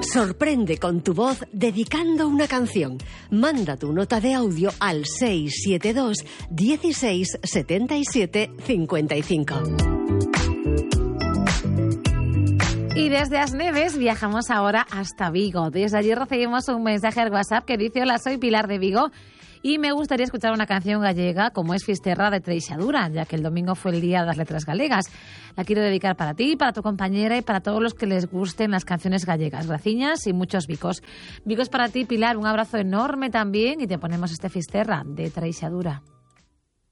Sorprende con tu voz dedicando una canción. Manda tu nota de audio al 672 16 77 55. Y desde As Neves viajamos ahora hasta Vigo. Desde allí recibimos un mensaje al WhatsApp que dice: hola, soy Pilar de Vigo y me gustaría escuchar una canción gallega como es Fisterra de Treixadura, ya que el domingo fue el Día de las Letras Galegas. La quiero dedicar para ti, para tu compañera y para todos los que les gusten las canciones gallegas. Graciñas y muchos bicos. Bicos para ti, Pilar, un abrazo enorme también y te ponemos este Fisterra de Treixadura.